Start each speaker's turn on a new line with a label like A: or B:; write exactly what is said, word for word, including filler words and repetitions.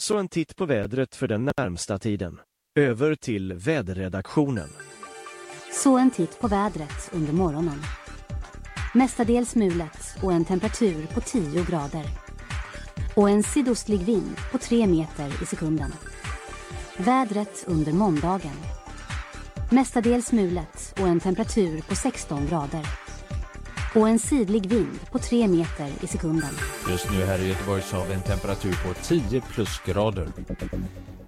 A: Så en titt på vädret för den närmsta tiden. Över till väderredaktionen.
B: Så en titt på vädret under morgonen. Mestadels mulet och en temperatur på tio grader. Och en sydostlig vind på tre meter i sekunden. Vädret under måndagen. Mestadels mulet och en temperatur på sexton grader. Och en sydlig vind på tre meter i sekunden.
C: Just nu här i Göteborg så har vi en temperatur på tio plusgrader.